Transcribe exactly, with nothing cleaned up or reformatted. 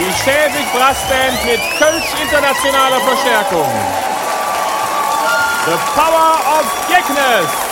die Schäbig Brassband mit Kölsch internationaler Verstärkung. The Power of Jeckness.